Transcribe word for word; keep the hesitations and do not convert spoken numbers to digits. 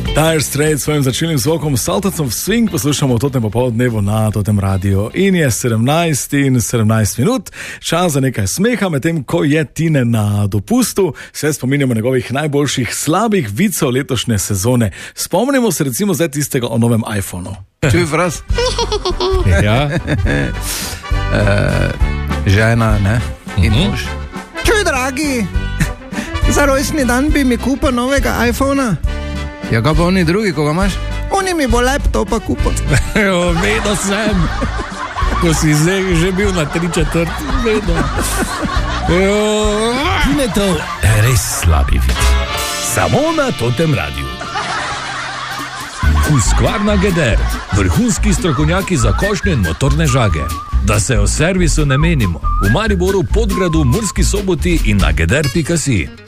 Dire Straits s svojim začelnim zvokom Saltacom v swing poslušamo v totem popoldnevu na totem radiju. In je sedemnajst in sedemnajst minut, čas za nekaj smeha, medtem ko je Tine na dopustu, se spominjamo njegovih najboljših slabih vicov letošnje sezone. Spomnimo se recimo zdaj tistega o novem iPhonu. Čuj, fraz? Ja. uh, žena, ne? In Mhm. mož. Čuj, dragi, za rojstni dan bi mi kupil novega iPhona. Ja, ga pa oni drugi, ko ga imaš? Oni mi bo laptopa kupil. Jo, vedno sem. Ko si zdaj že bil na tri četrt, vedno. Jo. Tine to res slabi vid. Samo na totem radiju. Husqvarna Geder, vrhunski strokovnjaki za košnje in motorne žage. Da se o servisu ne menimo. V Mariboru, Podgradu, Murski Soboti in na geder pika si.